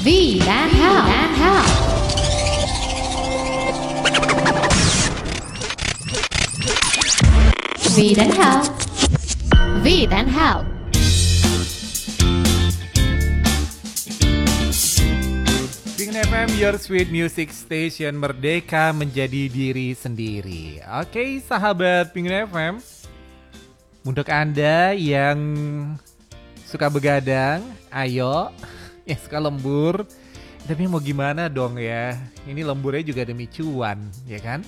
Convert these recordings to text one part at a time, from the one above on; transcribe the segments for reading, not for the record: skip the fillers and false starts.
V dan Hal. V dan Hal. V dan Hal. Pingin FM, your sweet music station, merdeka menjadi diri sendiri. Oke, sahabat Pingin FM, untuk Anda yang suka begadang, ayo. Yang suka lembur, tapi mau gimana dong ya? Ini lemburnya juga demi cuan, ya kan?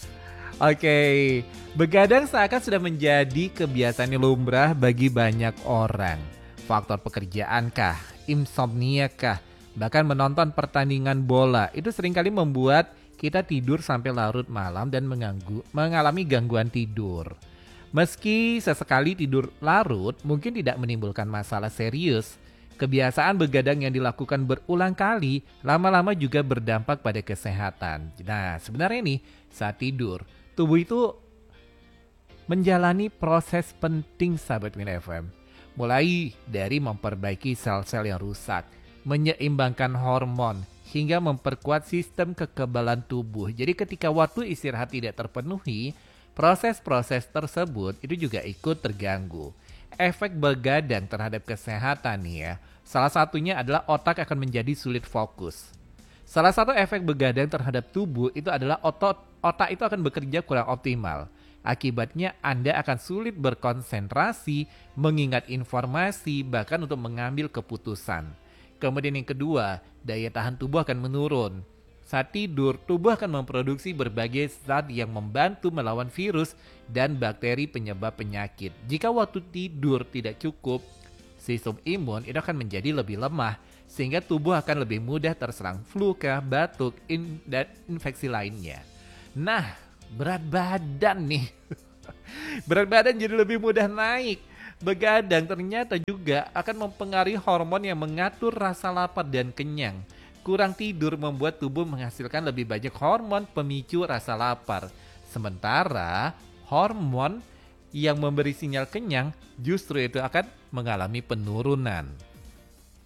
Oke, begadang seakan sudah menjadi kebiasaan lumrah bagi banyak orang. Faktor pekerjaan kah, insomnia kah, bahkan menonton pertandingan bola itu seringkali membuat kita tidur sampai larut malam dan mengalami gangguan tidur. Meski sesekali tidur larut mungkin tidak menimbulkan masalah serius, kebiasaan begadang yang dilakukan berulang kali lama-lama juga berdampak pada kesehatan. Nah, sebenarnya nih saat tidur, tubuh itu menjalani proses penting sahabat Min FM. Mulai dari memperbaiki sel-sel yang rusak, menyeimbangkan hormon, hingga memperkuat sistem kekebalan tubuh. Jadi ketika waktu istirahat tidak terpenuhi, proses-proses tersebut itu juga ikut terganggu. Efek begadang terhadap kesehatan nih ya, salah satunya adalah otak akan menjadi sulit fokus. Salah satu efek begadang terhadap tubuh itu adalah otak itu akan bekerja kurang optimal. Akibatnya Anda akan sulit berkonsentrasi, mengingat informasi, bahkan untuk mengambil keputusan. Kemudian yang kedua, daya tahan tubuh akan menurun. Saat tidur, tubuh akan memproduksi berbagai zat yang membantu melawan virus dan bakteri penyebab penyakit. Jika waktu tidur tidak cukup, sistem imun itu akan menjadi lebih lemah, sehingga tubuh akan lebih mudah terserang flu, batuk, dan infeksi lainnya. Nah, berat badan nih. Berat badan jadi lebih mudah naik. Begadang ternyata juga akan mempengaruhi hormon yang mengatur rasa lapar dan kenyang. Kurang tidur membuat tubuh menghasilkan lebih banyak hormon pemicu rasa lapar. Sementara hormon yang memberi sinyal kenyang justru itu akan mengalami penurunan.